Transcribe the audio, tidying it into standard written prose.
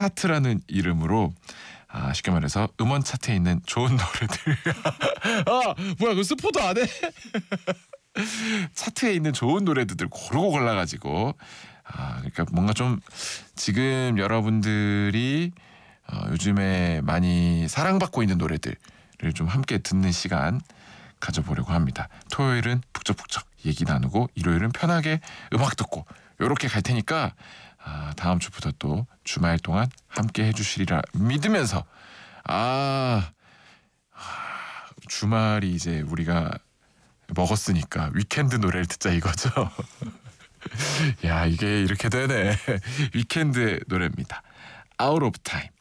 차트라는 이름으로 쉽게 말해서 음원 차트에 있는 좋은 노래들. 뭐야, 그 스포도 안 해? 차트에 있는 좋은 노래들을 고르고 골라가지고 그러니까 뭔가 좀 지금 여러분들이 요즘에 많이 사랑받고 있는 노래들을 좀 함께 듣는 시간 가져보려고 합니다. 토요일은 북적북적 얘기 나누고 일요일은 편하게 음악 듣고 요렇게 갈 테니까 다음 주부터 또 주말 동안 함께 해주시리라 믿으면서 주말이 이제 우리가 먹었으니까 위켄드 노래를 듣자 이거죠. 야, 이게 이렇게 되네. 위켄드의 노래입니다. Out of Time.